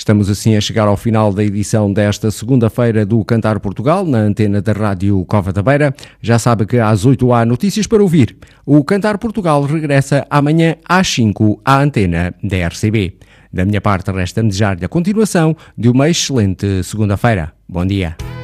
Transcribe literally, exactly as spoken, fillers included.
Estamos assim a chegar ao final da edição desta segunda-feira do Cantar Portugal, na antena da Rádio Cova da Beira. Já sabe que às oito há notícias para ouvir. O Cantar Portugal regressa amanhã às cinco à antena da R C B. Da minha parte, resta-me desejar-lhe a continuação de uma excelente segunda-feira. Bom dia.